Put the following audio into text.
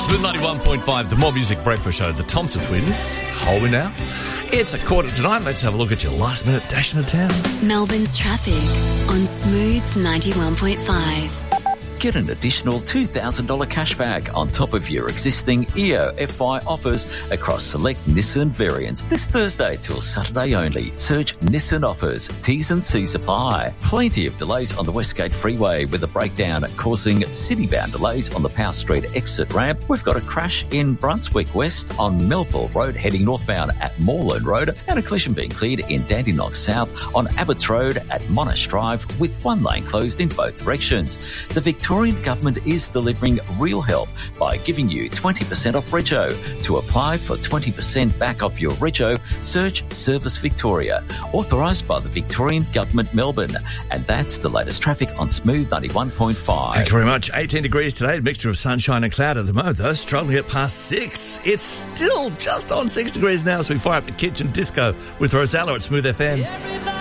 Smooth 91.5, the More Music Breakfast Show, the Thompson Twins. Hold me now. It's 8:45. Let's have a look at your last minute dash into town. Melbourne's traffic on Smooth 91.5. Get an additional $2,000 cashback on top of your existing EO FY offers across select Nissan variants. This Thursday till Saturday only. Search Nissan offers. T's and C's apply. Plenty of delays on the Westgate Freeway with a breakdown causing city-bound delays on the Power Street exit ramp. We've got a crash in Brunswick West on Melville Road heading northbound at Moreland Road, and a collision being cleared in Dandenong South on Abbots Road at Monash Drive with one lane closed in both directions. The Victorian Government is delivering real help by giving you 20% off rego. To apply for 20% back off your rego, search Service Victoria, authorised by the Victorian Government Melbourne. And that's the latest traffic on Smooth 91.5. Thank you very much. 18 degrees today, a mixture of sunshine and cloud at the moment, though. Struggling at past 6. It's still just on 6 degrees now as we fire up the kitchen disco with Rosella at Smooth FM.